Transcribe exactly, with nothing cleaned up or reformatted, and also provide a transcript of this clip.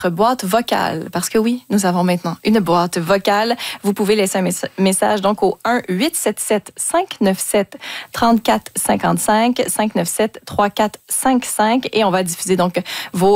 boîte vocale, parce que oui, nous avons maintenant une boîte vocale. Vous pouvez laisser un mes- message donc au un huit sept sept cinq neuf sept trois quatre cinq cinq, cinq neuf sept trois quatre cinq cinq et on va diffuser donc vos